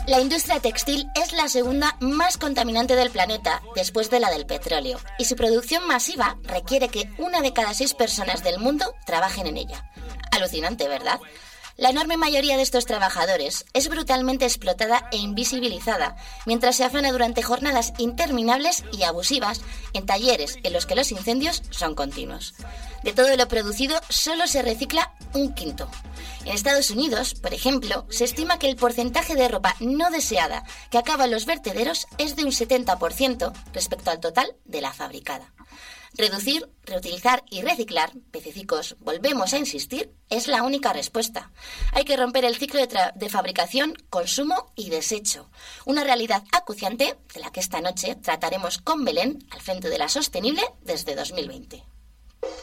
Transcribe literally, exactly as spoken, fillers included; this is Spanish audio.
La industria textil es la segunda más contaminante del planeta después de la del petróleo y su producción masiva requiere que una de cada seis personas del mundo trabajen en ella. Alucinante, ¿verdad? La enorme mayoría de estos trabajadores es brutalmente explotada e invisibilizada mientras se afana durante jornadas interminables y abusivas en talleres en los que los incendios son continuos. De todo lo producido solo se recicla un quinto. En Estados Unidos, por ejemplo, se estima que el porcentaje de ropa no deseada que acaba en los vertederos es de un setenta por ciento respecto al total de la fabricada. Reducir, reutilizar y reciclar, pececicos, volvemos a insistir, es la única respuesta. Hay que romper el ciclo de, tra- de fabricación, consumo y desecho. Una realidad acuciante de la que esta noche trataremos con Belén al frente de la Sostenible desde dos mil veinte.